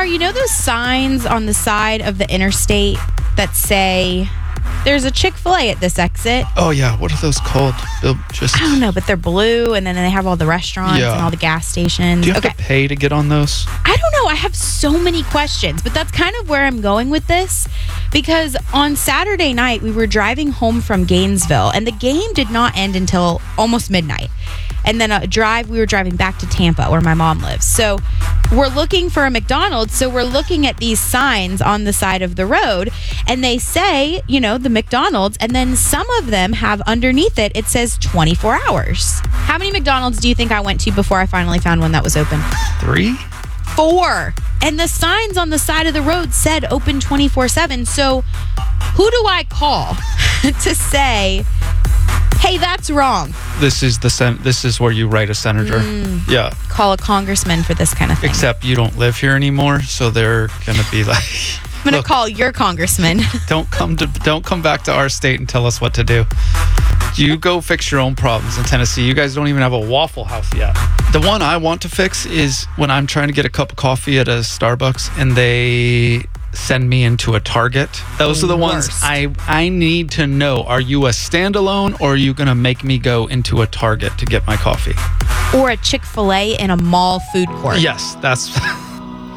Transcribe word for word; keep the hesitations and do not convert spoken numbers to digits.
Star, you know those signs on the side of the interstate that say there's a Chick-fil-A at this exit? Oh, yeah. What are those called? They'll just I don't know, but they're blue, and then they have all the restaurants Yeah. and all the gas stations. Do you have okay. to pay to get on those? I don't know. I have so many questions, but that's kind of where I'm going with this, because on Saturday night, we were driving home from Gainesville, and the game did not end until almost midnight. And then a drive, we were driving back to Tampa, where my mom lives. So we're looking for a McDonald's. So we're looking at these signs on the side of the road, and they say, you know, the McDonald's, and then some of them have underneath it, it says twenty-four hours. How many McDonald's do you think I went to before I finally found one that was open? Three? Four. And the signs on the side of the road said open twenty-four seven. So who do I call to say, hey, that's wrong? This is the sen- This is where you write a senator. Mm. Yeah. Call a congressman for this kind of thing. Except you don't live here anymore, so they're gonna be like, I'm going look, to call your congressman. don't come to don't come back to our state and tell us what to do. You go fix your own problems in Tennessee. You guys don't even have a Waffle House yet. The one I want to fix is when I'm trying to get a cup of coffee at a Starbucks and they send me into a Target. Those are the ones Worst. I I need to know. Are you a standalone, or are you going to make me go into a Target to get my coffee? Or a Chick-fil-A in a mall food court. Yes, that's